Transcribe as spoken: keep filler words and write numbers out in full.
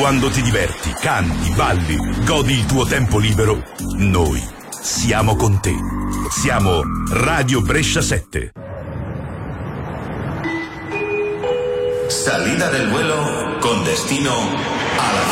Quando ti diverti, canti, balli, godi il tuo tempo libero, noi siamo con te. Siamo Radio Brescia sette. Salida del vuelo con destino a la